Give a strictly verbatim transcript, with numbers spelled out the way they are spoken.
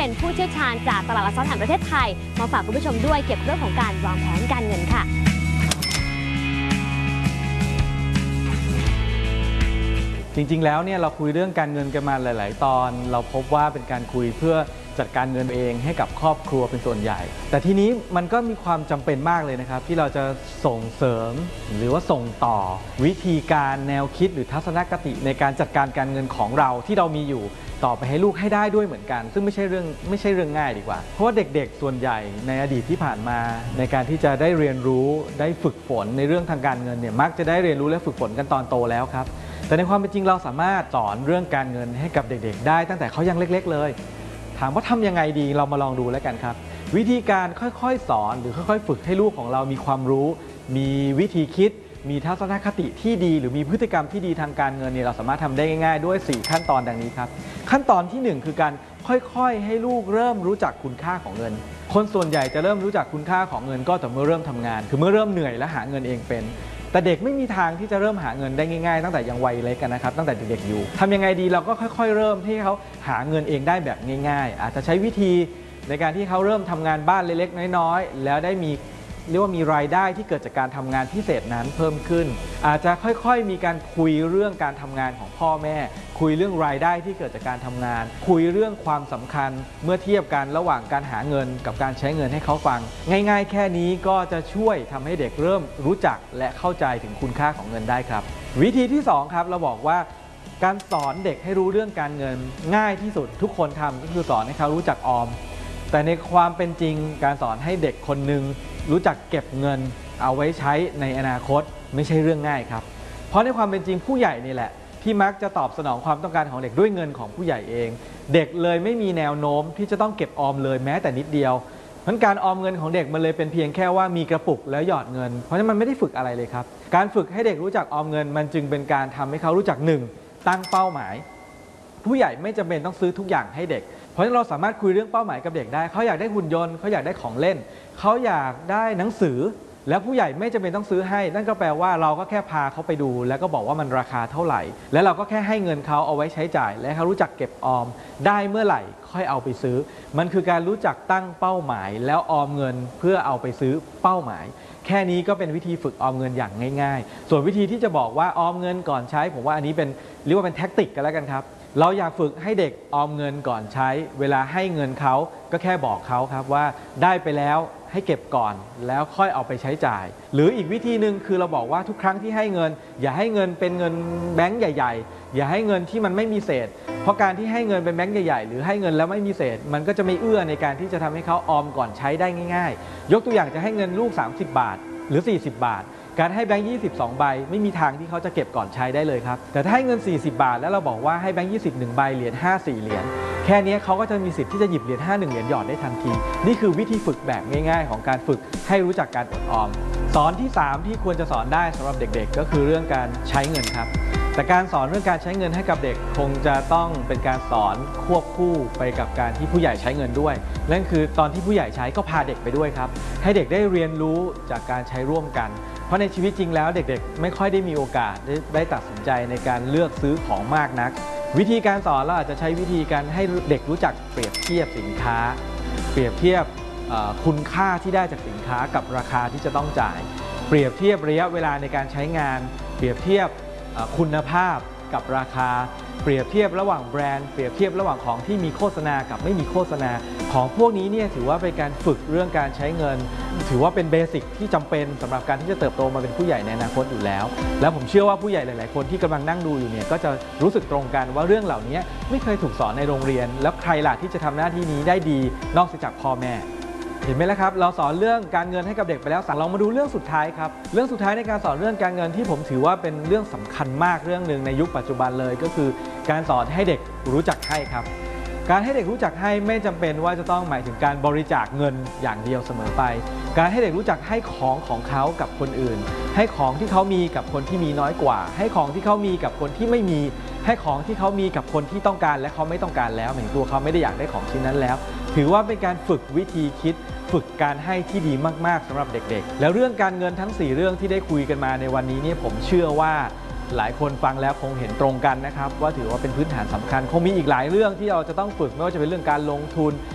เป็นผู้เชี่ยวชาญจากตลาดหลักทรัพย์แห่งประเทศไทยมาฝากคุณผู้ชมด้วยเกี่ยวกับเรื่องของการวางแผนการเงินค่ะจริงๆแล้วเนี่ยเราคุยเรื่องการเงินกันมาหลายๆตอนเราพบว่าเป็นการคุยเพื่อจัดการเงินเองให้กับครอบครัวเป็นส่วนใหญ่แต่ทีนี้มันก็มีความจำเป็นมากเลยนะครับที่เราจะส่งเสริมหรือว่าส่งต่อวิธีการแนวคิดหรือทัศนคติในการจัดการการเงินของเราที่เรามีอยู่ต่อไปให้ลูกให้ได้ด้วยเหมือนกันซึ่งไม่ใช่เรื่องไม่ใช่เรื่องง่ายดีกว่าเพราะว่าเด็กๆส่วนใหญ่ในอดีตที่ผ่านมาในการที่จะได้เรียนรู้ได้ฝึกฝนในเรื่องทางการเงินเนี่ยมักจะได้เรียนรู้และฝึกฝนกันตอนโตแล้วครับแต่ในความเป็นจริงเราสามารถสอนเรื่องการเงินให้กับเด็กๆได้ตั้งแต่เขายังเล็กๆเลยถามว่าทำยังไงดีเรามาลองดูแล้วกันครับวิธีการค่อยๆสอนหรือค่อยๆฝึกให้ลูกของเรามีความรู้มีวิธีคิดมีทัศนคติที่ดีหรือมีพฤติกรรมที่ดีทางการเงินเนี่ยเราสามารถทำได้ง่ายๆด้วยสี่ขั้นตอนดังนี้ครับขั้นตอนที่หนึ่งคือการค่อยๆให้ลูกเริ่มรู้จักคุณค่าของเงินคนส่วนใหญ่จะเริ่มรู้จักคุณค่าของเงินก็ต่อเมื่อเริ่มทำงานคือเมื่อเริ่มเหนื่อยและหาเงินเองเป็นแต่เด็กไม่มีทางที่จะเริ่มหาเงินได้ง่ายๆตั้งแต่ยังวัยเล็กกันนะครับตั้งแต่เด็กๆอยู่ทำยังไงดีเราก็ค่อยๆเริ่มที่เขาหาเงินเองได้แบบง่ายๆอาจจะใช้วิธีในการที่เขาเริ่มทำงานบ้านเล็กๆน้อยๆแล้วได้มีเรียกว่ามีรายได้ที่เกิดจากการทำงานพิเศษนั้นเพิ่มขึ้นอาจจะค่อยๆมีการคุยเรื่องการทำงานของพ่อแม่คุยเรื่องรายได้ที่เกิดจากการทำงานคุยเรื่องความสำคัญเมื่อเทียบกันระหว่างการหาเงินกับการใช้เงินให้เขาฟังง่ายๆแค่นี้ก็จะช่วยทำให้เด็กเริ่มรู้จักและเข้าใจถึงคุณค่าของเงินได้ครับวิธีที่สองครับเราบอกว่าการสอนเด็กให้รู้เรื่องการเงินง่ายที่สุดทุกคนทำก็คือสอนให้เขารู้จักออมแต่ในความเป็นจริงการสอนให้เด็กคนหนึ่งรู้จักเก็บเงินเอาไว้ใช้ในอนาคตไม่ใช่เรื่องง่ายครับเพราะในความเป็นจริงผู้ใหญ่นี่แหละที่มักจะตอบสนองความต้องการของเด็กด้วยเงินของผู้ใหญ่เองเด็กเลยไม่มีแนวโน้มที่จะต้องเก็บออมเลยแม้แต่นิดเดียวเพราะการออมเงินของเด็กมันเลยเป็นเพียงแค่ว่ามีกระปุกแล้วหยอดเงินเพราะฉะนั้นมันไม่ได้ฝึกอะไรเลยครับการฝึกให้เด็กรู้จักออมเงินมันจึงเป็นการทำให้เขารู้จักหนึ่งตั้งเป้าหมายผู้ใหญ่ไม่จำเป็นต้องซื้อทุกอย่างให้เด็กเพราะฉะนั้นเราสามารถคุยเรื่องเป้าหมายกับเด็กได้เขาอยากได้หุ่นยนต์เขาอยากได้ของเล่นเขาอยากได้หนังสือแล้วผู้ใหญ่ไม่จำเป็นต้องซื้อให้นั่นก็แปลว่าเราก็แค่พาเขาไปดูแล้วก็บอกว่ามันราคาเท่าไหร่แล้วเราก็แค่ให้เงินเขาเอาไว้ใช้จ่ายและเขารู้จักเก็บออมได้เมื่อไหร่ค่อยเอาไปซื้อมันคือการรู้จักตั้งเป้าหมายแล้วออมเงินเพื่อเอาไปซื้อเป้าหมายแค่นี้ก็เป็นวิธีฝึกออมเงินอย่างง่ายๆส่วนวิธีที่จะบอกว่าออมเงินก่อนใช้ผมว่าอันนี้เป็นเรียกว่าเป็นแท็กติกกันแล้วกันครับเราอยากฝึกให้เด็กออมเงินก่อนใช้เวลาให้เงินเขาก็แค่บอกเขาครับว่าได้ไปแล้วให้เก็บก่อนแล้วค่อยเอาไปใช้จ่ายหรืออีกวิธีหนึ่งคือเราบอกว่าทุกครั้งที่ให้เงินอย่าให้เงินเป็นเงินแบงก์ใหญ่ๆอย่าให้เงินที่มันไม่มีเศษเพราะการที่ให้เงินเป็นแบงก์ใหญ่ๆหรือให้เงินแล้วไม่มีเศษมันก็จะไม่เอื้อในการที่จะทำให้เขาออมก่อนใช้ได้ง่ายๆยกตัวอย่างจะให้เงินลูกสามสิบบาทหรือสี่สิบบาทการให้แบงค์ยี่สิบสองใบไม่มีทางที่เขาจะเก็บก่อนใช้ได้เลยครับแต่ถ้าให้เงินสี่สิบบาทแล้วเราบอกว่าให้แบงค์ยี่สิบหนึ่งใบเหรียญห้า สี่เหรียญแค่นี้เขาก็จะมีสิทธิ์ที่จะหยิบเหรียญห้า หนึ่งเหรียญหยอดได้ทันทีนี่คือวิธีฝึกแบบง่ายๆของการฝึกให้รู้จักการอดออมสอนที่สามที่ควรจะสอนได้สำหรับเด็กๆก็คือเรื่องการใช้เงินครับแต่การสอนเรื่องการใช้เงินให้กับเด็กคงจะต้องเป็นการสอนควบคู่ไปกับการที่ผู้ใหญ่ใช้เงินด้วยนั่นคือตอนที่ผู้ใหญ่ใช้ก็พาเด็กไปด้วยครับให้เด็กได้เรียนรู้จากการใช้ร่วมกันเพราะในชีวิตจริงแล้วเด็กๆไม่ค่อยได้มีโอกาสได้ได้ตัดสินใจในการเลือกซื้อของมากนักวิธีการสอนเราอาจจะใช้วิธีการให้เด็กรู้จักเปรียบเทียบสินค้าเปรียบเทียบคุณค่าที่ได้จากสินค้ากับราคาที่จะต้องจ่ายเปรียบเทียบระยะเวลาในการใช้งานเปรียบเทียบคุณภาพกับราคาเปรียบเทียบระหว่างแบรนด์เปรียบเทียบระหว่างของที่มีโฆษณากับไม่มีโฆษณาของพวกนี้เนี่ยถือว่าเป็นการฝึกเรื่องการใช้เงินถือว่าเป็นเบสิกที่จำเป็นสำหรับการที่จะเติบโตมาเป็นผู้ใหญ่ในอนาคตอยู่แล้วแล้วผมเชื่อว่าผู้ใหญ่หลายๆคนที่กำลังนั่งดูอยู่เนี่ยก็จะรู้สึกตรงกันว่าเรื่องเหล่านี้ไม่เคยถูกสอนในโรงเรียนแล้วใครล่ะที่จะทำหน้าที่นี้ได้ดีนอกจากพ่อแม่เห็นไหมล่ะครับเราสอนเรื่องการเงินให้กับเด็กไปแล้วลองมาดูเรื่องสุดท้ายครับเรื่องสุดท้ายในการสอนเรื่องการเงินที่ผมถือว่าเป็นเรื่องสำคัญมากเรื่องหนึ่งในยุคปัจจุบันเลยก็คือการสอนให้เด็กรู้จักให้ครับการให้เด็กรู้จักให้ไม่จำเป็นว่าจะต้องหมายถึงการบริจาคเงินอย่างเดียวเสมอไปการให้เด็กรู้จักให้ของของเขากับคนอื่นให้ของที่เขามีกับคนที่มีน้อยกว่าให้ของที่เขามีกับคนที่ไม่มีให้ของที่เขามีกับคนที่ต้องการและเขาไม่ต้องการแล้วหมายถึงตัวเขาไม่ได้อยากได้ของชิ้นนั้นแล้วถือว่าเป็นการฝึกวิธีคิดฝึกการให้ที่ดีมากๆสำหรับเด็กๆแล้วเรื่องการเงินทั้งสี่เรื่องที่ได้คุยกันมาในวันนี้เนี่ยผมเชื่อว่าหลายคนฟังแล้วคงเห็นตรงกันนะครับว่าถือว่าเป็นพื้นฐานสำคัญคงมีอีกหลายเรื่องที่เราจะต้องฝึกไม่ว่าจะเป็นเรื่องการลงทุน